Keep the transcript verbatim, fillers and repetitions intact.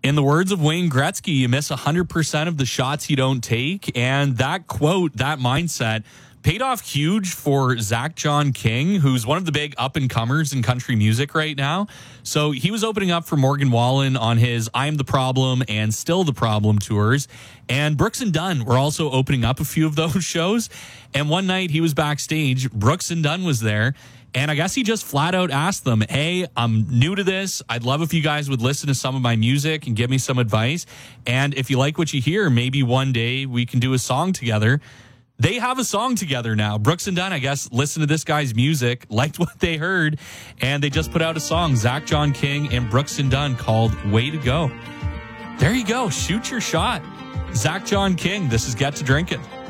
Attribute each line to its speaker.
Speaker 1: In the words of Wayne Gretzky, you miss one hundred percent of the shots you don't take. And that quote, that mindset, paid off huge for Zach John King, who's one of the big up-and-comers in country music right now. So he was opening up for Morgan Wallen on his I'm the Problem and Still the Problem tours. And Brooks and Dunn were also opening up a few of those shows. And one night he was backstage, Brooks and Dunn was there, and I guess he just flat out asked them, hey, I'm new to this. I'd love if you guys would listen to some of my music and give me some advice. And if you like what you hear, maybe one day we can do a song together. They have a song together now. Brooks and Dunn, I guess, listened to this guy's music, liked what they heard, and they just put out a song, Zach John King and Brooks and Dunn, called Way to Go. There you go. Shoot your shot. Zach John King, this is Get to Drinking.